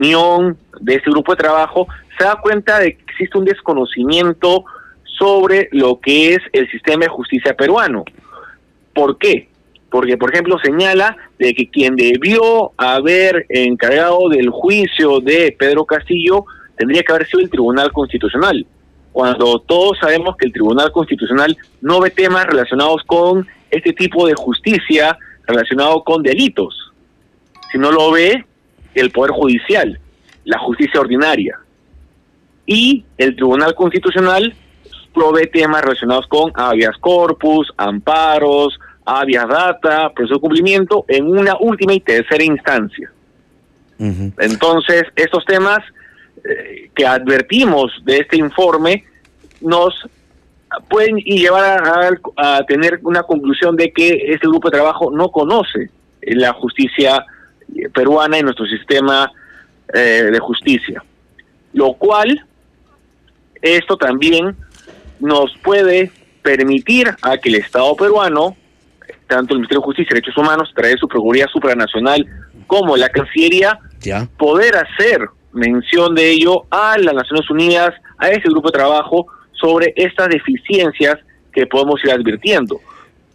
reunión de este grupo de trabajo, se da cuenta de que existe un desconocimiento sobre lo que es el sistema de justicia peruano. ¿Por qué? Porque, por ejemplo, señala de que quien debió haber encargado del juicio de Pedro Castillo tendría que haber sido el Tribunal Constitucional, cuando todos sabemos que el Tribunal Constitucional no ve temas relacionados con este tipo de justicia relacionado con delitos, sino lo ve el Poder Judicial, la justicia ordinaria. Y el Tribunal Constitucional provee temas relacionados con habeas corpus, amparos, habeas data, proceso de cumplimiento, en una última y tercera instancia. Uh-huh. Entonces, estos temas que advertimos de este informe nos pueden llevar a tener una conclusión de que este grupo de trabajo no conoce la justicia peruana y nuestro sistema de justicia, lo cual esto también nos puede permitir a que el Estado peruano, tanto el Ministerio de Justicia y Derechos Humanos, trae su Procuraduría Supranacional como la Cancillería, poder hacer mención de ello a las Naciones Unidas, a ese grupo de trabajo, sobre estas deficiencias que podemos ir advirtiendo.